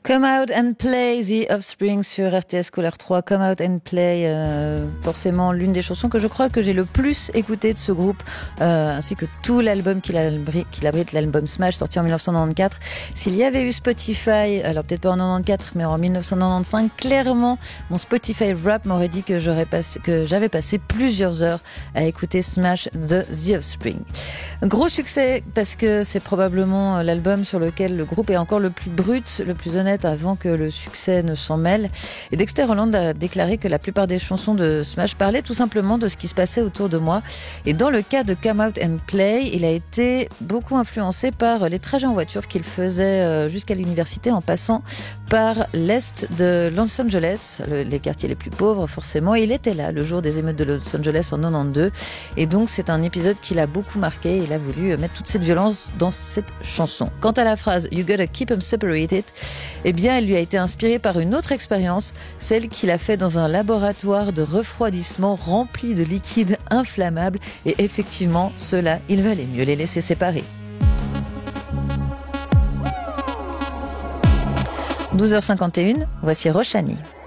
Come Out and Play, The Offspring sur RTS Colère 3. Come Out and Play, forcément l'une des chansons que je crois que j'ai le plus écouté de ce groupe, ainsi que tout l'album qu'il abrite, l'album Smash, sorti en 1994. S'il y avait eu Spotify, alors peut-être pas en 94, mais en 1995, clairement, mon Spotify Rap m'aurait dit que j'avais passé plusieurs heures à écouter Smash de The Offspring. Un gros succès parce que c'est probablement l'album sur lequel le groupe est encore le plus brut, le plus honnête avant que le succès ne s'en mêle. Et Dexter Holland a déclaré que la plupart des chansons de Smash parlaient tout simplement de ce qui se passait autour de moi. Et dans le cas de Come Out and Play, il a été beaucoup influencé par les trajets en voiture qu'il faisait jusqu'à l'université en passant par l'est de Los Angeles, les quartiers les plus pauvres forcément. Et il était là le jour des émeutes de Los Angeles en 92. Et donc c'est un épisode qui l'a beaucoup marqué. Il a voulu mettre toute cette violence dans cette chanson. Quant à la phrase You gotta keep 'em separated, eh bien elle lui a été inspirée par une autre expérience, celle qu'il a fait dans un laboratoire de refroidissement rempli de liquide inflammable. Et effectivement, ceux-là, il valait mieux les laisser séparer. 12h51, voici Rochani.